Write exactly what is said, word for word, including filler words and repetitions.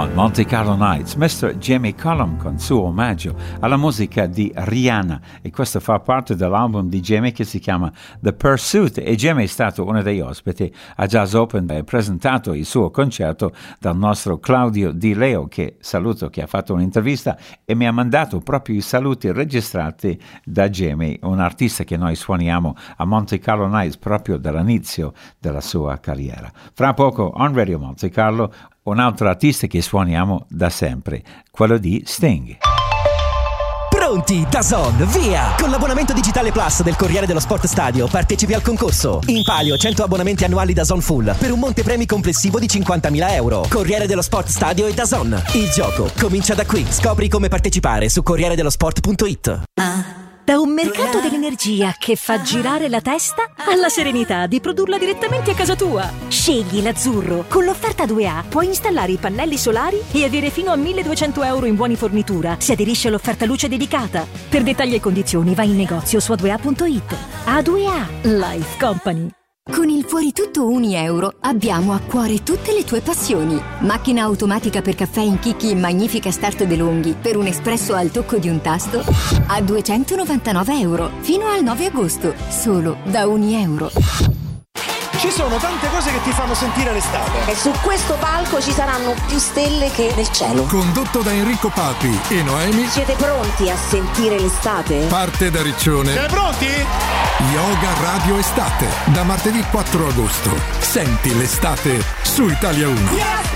Dazon, Monte Carlo Nights, mister Jamie Cullum con suo omaggio alla musica di Rihanna, e questo fa parte dell'album di Jamie che si chiama The Pursuit, e Jamie è stato uno degli ospiti a Jazz Open e ha presentato il suo concerto dal nostro Claudio Di Leo, che saluto, che ha fatto un'intervista e mi ha mandato proprio i saluti registrati da Jamie, un artista che noi suoniamo a Monte Carlo Nights proprio dall'inizio della sua carriera. Fra poco on Radio Monte Carlo un altro artista che suoniamo da sempre, quello di Sting. Pronti, Dazon, via! Con l'abbonamento digitale Plus del Corriere dello Sport Stadio partecipi al concorso. In palio cento abbonamenti annuali Dazon Full per un monte premi complessivo di cinquantamila euro. Corriere dello Sport Stadio e Dazon. Il gioco comincia da qui. Scopri come partecipare su corriere dello sport punto it. Ah. Da un mercato dell'energia che fa girare la testa alla serenità di produrla direttamente a casa tua. Scegli l'azzurro. Con l'offerta due A puoi installare i pannelli solari e avere fino a milleduecento euro in buoni fornitura se aderisci all'offerta luce dedicata. Per dettagli e condizioni vai in negozio su a due a punto it. A due A Life Company. Con il Fuori Tutto Uni Euro abbiamo a cuore tutte le tue passioni. Macchina automatica per caffè in chicchi in magnifica Start De Longhi per un espresso al tocco di un tasto a duecentonovantanove euro fino al nove agosto, solo da Uni Euro. Ci sono tante cose che ti fanno sentire l'estate. E su questo palco ci saranno più stelle che nel cielo. Condotto da Enrico Papi e Noemi. Siete pronti a sentire l'estate? Parte da Riccione. Siete pronti? Yoga Radio Estate. Da martedì quattro agosto. Senti l'estate su Italia uno. Yes!